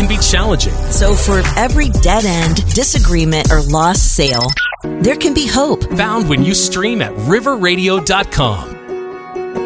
can be challenging. So for every dead end, disagreement, or lost sale, there can be hope. Found when you stream at riverradio.com.